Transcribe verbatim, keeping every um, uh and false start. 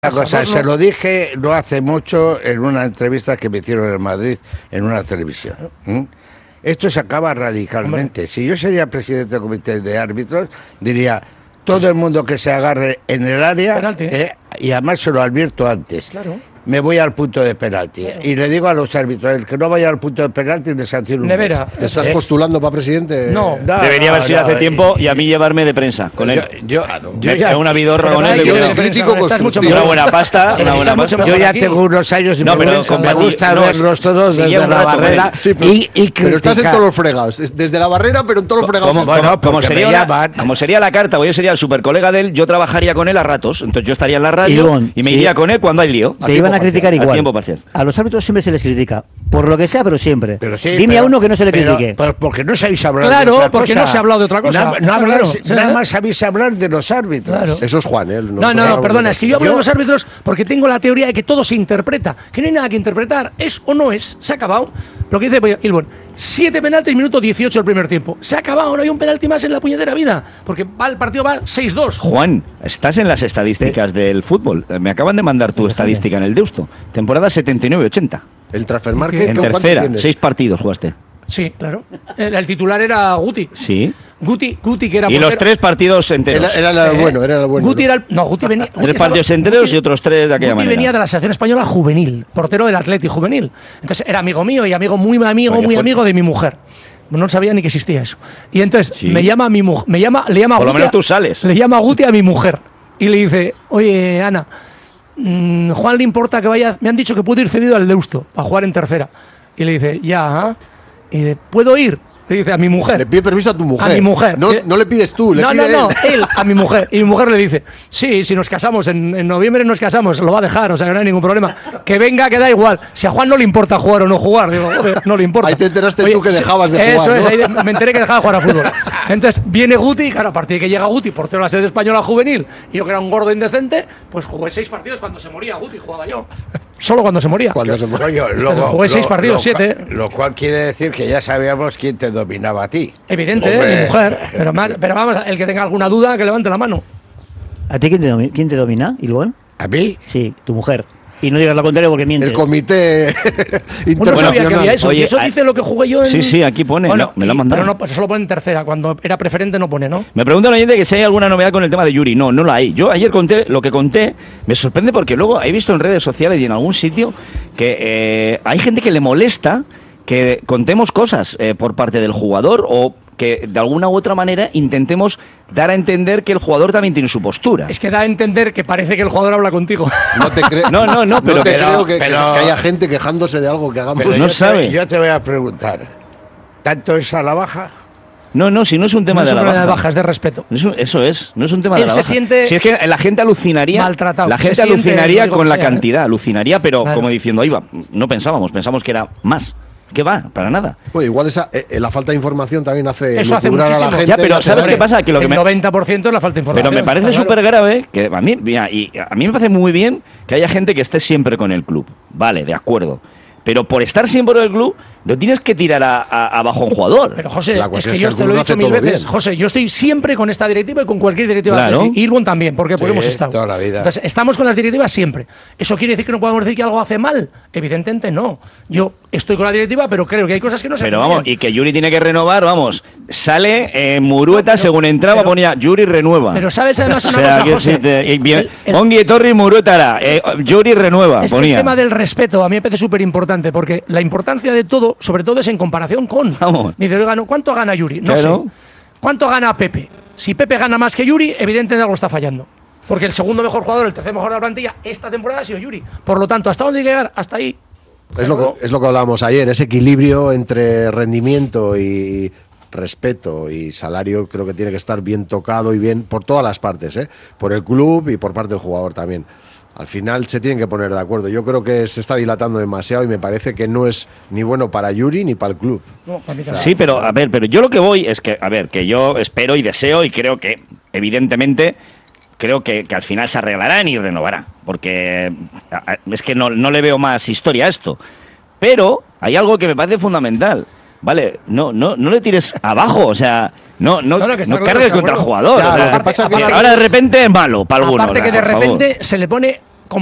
Una cosa, se lo dije no hace mucho en una entrevista que me hicieron en Madrid en una televisión. ¿Mm? Esto se acaba radicalmente. Si yo sería presidente del comité de árbitros, diría todo el mundo que se agarre en el área, eh, y además se lo advierto antes. Claro. Me voy al punto de penalti. Claro. Y le digo a los árbitros, el que no vaya al punto de penalti le sanciono un Nevera. mes. ¿Te estás eh, postulando para presidente? No. no Debería no, haber sido no, hace no, tiempo y a mí llevarme de prensa con él. Yo, yo, yo ya, una vidorra con él. Yo de crítico constructivo. Una buena pasta, una buena pasta. Yo ya tengo unos años y no, me, pero, gusta, me gusta no, verlos todos desde la rato, barrera sí, pero, y, y pero estás en todos los fregados. Desde la barrera, pero en todos los fregados. Como, bueno, como, sería una, como sería la carta, o yo sería el super colega de él, yo trabajaría con él a ratos. Entonces yo estaría en la radio y, y me iría con él cuando hay lío. Te iban a criticar igual. A tiempo parcial. A los árbitros siempre se les critica, por lo que sea, pero siempre. Pero sí, Dime pero, a uno que no se le pero, critique. Pero porque no sabéis hablar claro, de otra porque cosa. no se ha hablado de otra cosa. Na, no claro, habláis, claro. Nada más sabéis hablar de los árbitros. Claro. Eso es Juan, ¿eh? No, no, no, no perdona, es que yo hablo yo, de los árbitros porque tengo la teoría de que todo se interpreta, que no hay nada que interpretar, es o no es, se ha acabado. Lo que dice Ilbon, siete penaltis, minuto dieciocho del primer tiempo. Se ha acabado, no hay un penalti más en la puñetera vida, porque va, el partido va seis dos. Juan, estás en las estadísticas del fútbol. Me acaban de mandar tu estadística en el Deusto. Temporada setenta y nueve ochenta. El Transfermarkt. En tercera, seis partidos jugaste. Sí, claro. El, el titular era Guti. Sí. Guti, Guti que era y los tres partidos enteros. Era, era el bueno, era el bueno. Guti era el, no, Guti venía. Guti tres partidos estaba, enteros Guti, y otros tres de aquella Guti manera. venía de la selección española juvenil, portero del Atleti juvenil. Entonces era amigo mío y amigo muy amigo, Oye, muy fue... amigo de mi mujer. No sabía ni que existía eso. Y entonces sí. me llama a mi mujer, me llama, le llama a Por Guti. lo menos tú sales. Le llama a Guti a mi mujer y le dice, oye Ana, mmm, Juan le importa que vaya, me han dicho que puede ir cedido al Deusto a jugar en tercera. Y le dice, ya, y dice, ¿puedo ir? Le dice a mi mujer. Le pide permiso a tu mujer. A mi mujer. No, no le pides tú, le no, pide no, no, él. él a mi mujer. Y mi mujer le dice, sí, si nos casamos, en, en noviembre nos casamos, lo va a dejar, o sea, que no hay ningún problema. Que venga, que da igual. Si a Juan no le importa jugar o no jugar, digo, joder, no le importa. Ahí te enteraste Oye, tú que dejabas de eso jugar, Eso ¿no? es, ahí me enteré que dejaba de jugar a fútbol. Entonces viene Guti, claro, a partir de que llega Guti, portero de la selección española juvenil, y yo que era un gordo indecente, pues jugué seis partidos cuando se moría Guti, jugaba yo. Solo cuando se moría. Cuando se moría. Oye, luego, jugué seis partidos, lo, siete. Lo cual quiere decir que ya sabíamos quién te dominaba a ti. Evidente, ¿eh? Mi mujer. Pero, más, pero vamos, el que tenga alguna duda, que levante la mano. ¿A ti quién te, domi quién te domina, Ilbon? ¿A mí? Sí, tu mujer. Y no digas lo contrario porque mientes. El comité internacional. No sabía que había eso. Oye, y eso dice lo que jugué yo en... Sí, sí, aquí pone. Bueno, no, me lo y, han mandado. Pero no, pues solo pone en tercera. Cuando era preferente no pone, ¿no? Me pregunta el oyente que si hay alguna novedad con el tema de Yuri. No, no la hay. Yo ayer conté, lo que conté, me sorprende porque luego he visto en redes sociales y en algún sitio que eh, hay gente que le molesta que contemos cosas eh, por parte del jugador o que de alguna u otra manera intentemos dar a entender que el jugador también tiene su postura. Es que da a entender que parece que el jugador habla contigo. No te creo. No, no, no, pero, no te pero, creo que, pero, que haya gente quejándose de algo que hagamos. Pero no yo sabe. Te, yo te voy a preguntar, ¿tanto es a la baja? No, no, si no es un tema no de es la un baja. de baja, es de respeto. Eso, eso es, no es un tema Él de la se baja. siente si es que la gente alucinaría, maltratado. la gente se alucinaría siente, con la sea, cantidad, ¿eh? alucinaría, pero claro. como diciendo, iba, no pensábamos, pensamos que era más. ¿Qué va? Para nada. Bueno, igual esa, eh, la falta de información también hace eso hace muchísimo. a la gente. Ya, pero ¿sabes qué pasa? Que lo el que me... noventa por ciento es la falta de información. Pero me parece súper claro. grave que a mí, mira, y a mí me parece muy bien que haya gente que esté siempre con el club. Vale, de acuerdo. Pero por estar siempre en el club, no tienes que tirar a, a, abajo a un jugador. Pero José, la es que es yo que te lo he dicho mil veces. Bien. José, yo estoy siempre con esta directiva y con cualquier directiva. Claro. Y Ilbon también, porque Sí, hemos estado. toda la vida. Entonces, estamos con las directivas siempre. ¿Eso quiere decir que no podemos decir que algo hace mal? Evidentemente no. Yo estoy con la directiva, pero creo que hay cosas que no se Pero hacen vamos, bien. y que Yuri tiene que renovar, vamos. Sale eh, Murueta, No, pero- según entraba, pero- ponía Yuri renueva. Pero sabes además una o sea, cosa, que José. sí, te- y bien, El- el- Ongi Etorri Muruetara, eh, Yuri renueva, Es que ponía. el tema del respeto a mí me parece súper importante, porque la importancia de todo, sobre todo, es en comparación con. Vamos. Dice, oiga, no, ¿cuánto gana Yuri? No Claro. sé. ¿Cuánto gana Pepe? Si Pepe gana más que Yuri, evidentemente algo está fallando. Porque el segundo mejor jugador, el tercer mejor de la plantilla, esta temporada ha sido Yuri. Por lo tanto, ¿hasta dónde hay que llegar? Hasta ahí. Es lo, que, es lo que hablábamos ayer, ese equilibrio entre rendimiento y respeto y salario creo que tiene que estar bien tocado y bien por todas las partes, ¿eh? Por el club y por parte del jugador también. Al final se tienen que poner de acuerdo. Yo creo que se está dilatando demasiado y me parece que no es ni bueno para Yuri ni para el club. No, para mí también. Sí, pero a ver, pero yo lo que voy es que, a ver, que yo espero y deseo y creo que, evidentemente, creo que, que al final se arreglarán y renovarán. Porque a, a, es que no, no le veo más historia a esto. Pero hay algo que me parece fundamental. Vale, no, no, no le tires abajo, o sea, no, no, No, no, que está no claro, cargues está contra el bueno. jugador. Ya, o sea, lo que pasa porque que- ahora de repente es malo para alguno. Aparte o que sea, de por favor. repente se le pone